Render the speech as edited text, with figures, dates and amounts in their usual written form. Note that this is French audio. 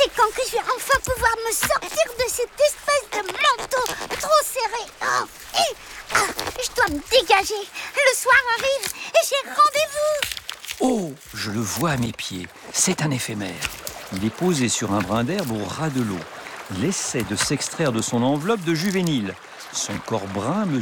C'est quand que je vais enfin pouvoir me sortir de cette espèce de manteau trop serré. Je dois me dégager. Le soir arrive et j'ai rendez-vous. Oh, je le vois à mes pieds. C'est un éphémère. Il est posé sur un brin d'herbe au ras de l'eau. Il essaie de s'extraire de son enveloppe de juvénile. Son corps brun